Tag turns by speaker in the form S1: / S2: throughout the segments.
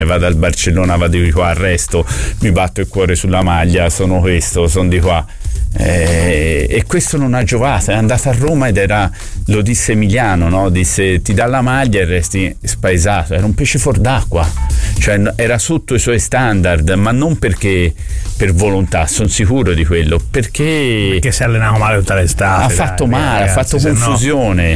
S1: vado al Barcellona, vado di qua, arresto, mi batto il cuore sulla maglia, sono questo, sono di qua. E questo non ha giovato, è andato a Roma ed lo disse Emiliano, no? Disse: ti dà la maglia e resti spaesato. Era un pesce fuor d'acqua, cioè era sotto i suoi standard, ma non perché per volontà, sono sicuro di quello, perché
S2: si è allenato male tutta l'estate,
S1: ha fatto male, ragazzi, ha fatto confusione,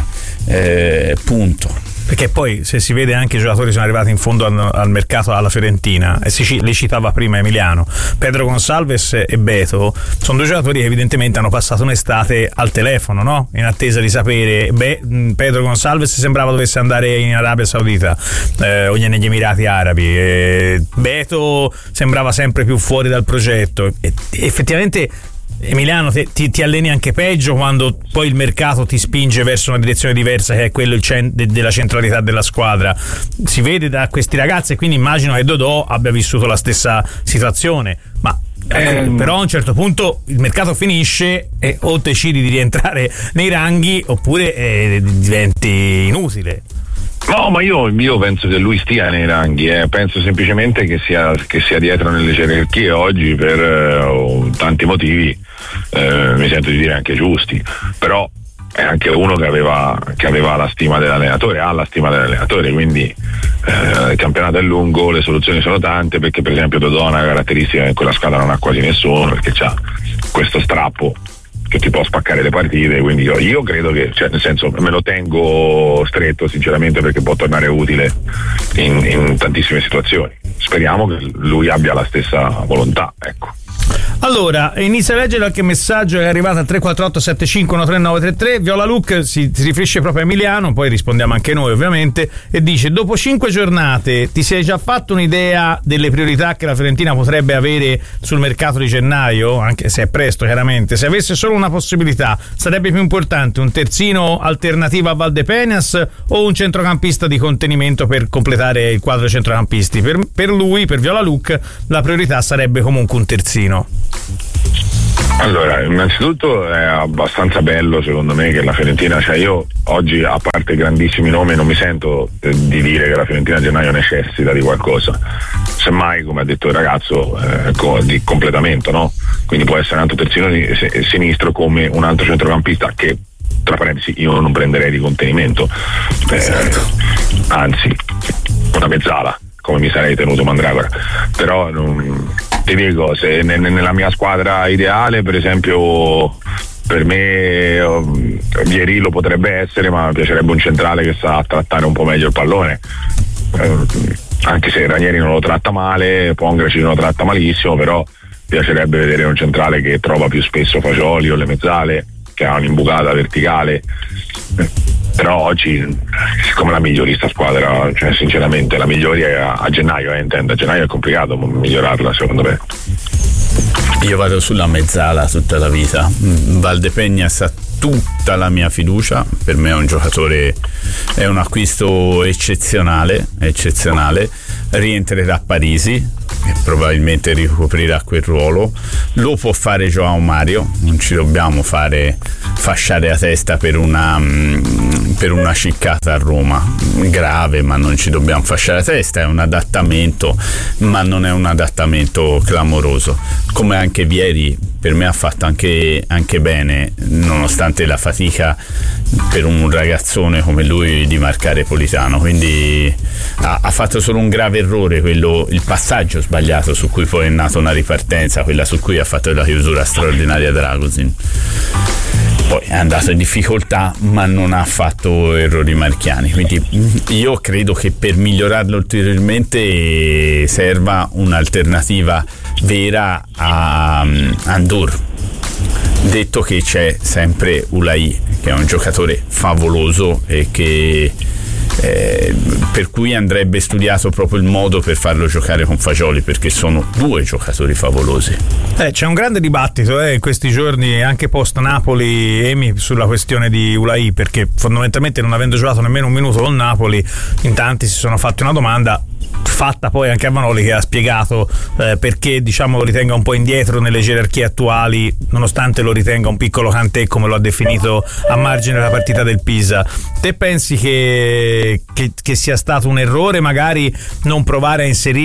S1: punto.
S2: Perché poi, se si vede, anche i giocatori sono arrivati in fondo al mercato alla Fiorentina, e li citava prima Emiliano. Pedro Gonçalves e Beto sono due giocatori che evidentemente hanno passato un'estate al telefono, no? In attesa di sapere. Pedro Gonçalves sembrava dovesse andare in Arabia Saudita o negli Emirati Arabi, Beto sembrava sempre più fuori dal progetto, e effettivamente Emiliano, ti alleni anche peggio quando poi il mercato ti spinge verso una direzione diversa, che è quello della centralità della squadra. Si vede da questi ragazzi, e quindi immagino che Dodò abbia vissuto la stessa situazione, ma però a un certo punto il mercato finisce e o decidi di rientrare nei ranghi oppure diventi inutile.
S3: No, ma io penso che lui stia nei ranghi, penso semplicemente che sia dietro nelle gerarchie oggi per tanti motivi, mi sento di dire anche giusti, però è anche uno che aveva la stima dell'allenatore, ha la stima dell'allenatore, quindi il campionato è lungo, le soluzioni sono tante, perché per esempio Dodò ha una caratteristica che in quella squadra non ha quasi nessuno, perché c'ha questo strappo che ti può spaccare le partite, quindi io credo che, cioè, nel senso, me lo tengo stretto sinceramente, perché può tornare utile in tantissime situazioni. Speriamo che lui abbia la stessa volontà, ecco.
S2: Allora, inizia a leggere qualche messaggio, è arrivato al 348 75 13933. Viola Look si riferisce proprio a Emiliano, poi rispondiamo anche noi ovviamente, e dice: dopo 5 giornate ti sei già fatto un'idea delle priorità che la Fiorentina potrebbe avere sul mercato di gennaio? Anche se è presto, chiaramente. Se avesse solo una possibilità, sarebbe più importante un terzino alternativo a Valdepeñas o un centrocampista di contenimento per completare il quadro centrocampisti? Per lui, per Viola Look, la priorità sarebbe comunque un terzino.
S3: Allora, innanzitutto è abbastanza bello secondo me che la Fiorentina, cioè io oggi, a parte grandissimi nomi, non mi sento di dire che la Fiorentina a gennaio necessita di qualcosa, semmai, come ha detto il ragazzo, di completamento, no? Quindi può essere un altro terzino sinistro come un altro centrocampista che, tra parentesi, io non prenderei di contenimento, anzi una mezzala, come mi sarei tenuto Mandragora, però ti dico, se nella mia squadra ideale, per esempio, per me Vieri lo potrebbe essere, ma mi piacerebbe un centrale che sa trattare un po' meglio il pallone, anche se Ranieri non lo tratta male, Pongraci non lo tratta malissimo, però piacerebbe vedere un centrale che trova più spesso Fagioli o le mezzale, che ha un'imbucata verticale. Però oggi, siccome la migliori sta squadra, cioè sinceramente la migliori è a gennaio, intendo. A gennaio è complicato migliorarla, secondo me.
S1: Io vado sulla mezzala tutta la vita. Valdepeñas ha tutta la mia fiducia, per me è un giocatore, è un acquisto eccezionale. Rientrerà a Parisi e probabilmente ricoprirà quel ruolo. Lo può fare João Mario, non ci dobbiamo fare fasciare la testa per una ciccata a Roma grave, ma non ci dobbiamo fasciare la testa, è un adattamento, ma non è un adattamento clamoroso. Come anche Vieri, per me ha fatto anche bene, nonostante la fatica per un ragazzone come lui di marcare Politano, quindi ha fatto solo un grave errore, quello, il passaggio sbagliato su cui poi è nata una ripartenza, quella su cui ha fatto la chiusura straordinaria Dragusin. Poi è andato in difficoltà, ma non ha fatto errori marchiani, quindi io credo che per migliorarlo ulteriormente serva un'alternativa vera a Andur, detto che c'è sempre Ulai, che è un giocatore favoloso e che per cui andrebbe studiato proprio il modo per farlo giocare con Fagioli, perché sono due giocatori favolosi.
S2: C'è un grande dibattito in questi giorni, anche post Napoli, Emi, sulla questione di Ulai, perché fondamentalmente, non avendo giocato nemmeno un minuto con Napoli, in tanti si sono fatti una domanda: fatta poi anche a Vanoli, che ha spiegato perché diciamo lo ritenga un po' indietro nelle gerarchie attuali, nonostante lo ritenga un piccolo Kanté, come lo ha definito a margine della partita del Pisa. Te pensi che sia stato un errore magari non provare a inserire